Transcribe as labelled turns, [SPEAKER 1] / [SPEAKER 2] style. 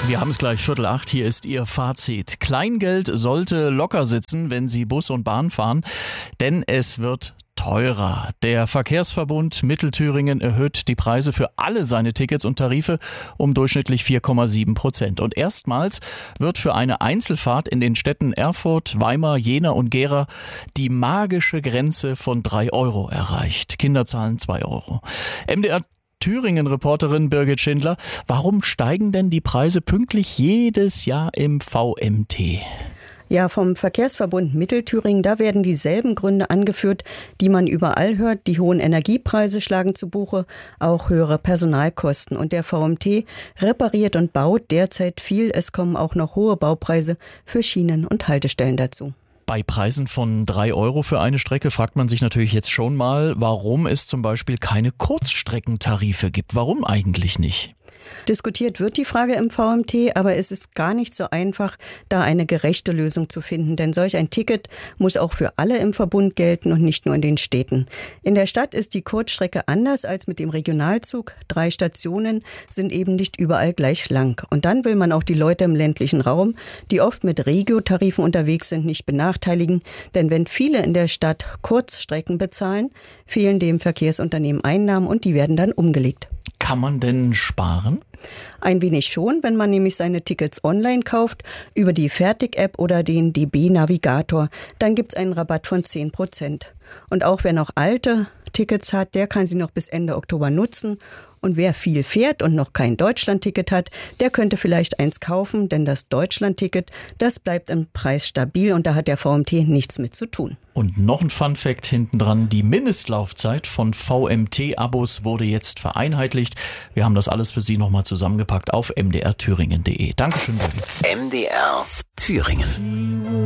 [SPEAKER 1] Wir haben es gleich 7:45. Hier ist Ihr Fazit. Kleingeld sollte locker sitzen, wenn Sie Bus und Bahn fahren, denn es wird teurer. Der Verkehrsverbund Mittelthüringen erhöht die Preise für alle seine Tickets und Tarife um durchschnittlich 4,7%. Und erstmals wird für eine Einzelfahrt in den Städten Erfurt, Weimar, Jena und Gera die magische Grenze von 3 € erreicht. Kinder zahlen 2 €. MDR Thüringen-Reporterin Birgit Schindler, warum steigen denn die Preise pünktlich jedes Jahr im VMT?
[SPEAKER 2] Ja, vom Verkehrsverbund Mittelthüringen, da werden dieselben Gründe angeführt, die man überall hört. Die hohen Energiepreise schlagen zu Buche, auch höhere Personalkosten. Und der VMT repariert und baut derzeit viel. Es kommen auch noch hohe Baupreise für Schienen und Haltestellen dazu.
[SPEAKER 1] Bei Preisen von 3 € für eine Strecke fragt man sich natürlich jetzt schon mal, warum es zum Beispiel keine Kurzstreckentarife gibt. Warum eigentlich nicht?
[SPEAKER 2] Diskutiert wird die Frage im VMT, aber es ist gar nicht so einfach, da eine gerechte Lösung zu finden. Denn solch ein Ticket muss auch für alle im Verbund gelten und nicht nur in den Städten. In der Stadt ist die Kurzstrecke anders als mit dem Regionalzug. 3 Stationen sind eben nicht überall gleich lang. Und dann will man auch die Leute im ländlichen Raum, die oft mit Regio-Tarifen unterwegs sind, nicht benachteiligen. Denn wenn viele in der Stadt Kurzstrecken bezahlen, fehlen dem Verkehrsunternehmen Einnahmen und die werden dann umgelegt.
[SPEAKER 1] Kann man denn sparen?
[SPEAKER 2] Ein wenig schon, wenn man nämlich seine Tickets online kauft, über die Fertig-App oder den DB-Navigator. Dann gibt's einen Rabatt von 10%. Und auch wer noch alte Tickets hat, der kann sie noch bis Ende Oktober nutzen. Und wer viel fährt und noch kein Deutschland-Ticket hat, der könnte vielleicht eins kaufen, denn das Deutschland-Ticket, das bleibt im Preis stabil und da hat der VMT nichts mit zu tun.
[SPEAKER 1] Und noch ein Fun-Fact hinten dran, die Mindestlaufzeit von VMT-Abos wurde jetzt vereinheitlicht. Wir haben das alles für Sie nochmal zusammengepackt auf mdrthüringen.de. Dankeschön, Birgit.
[SPEAKER 3] MDR Thüringen.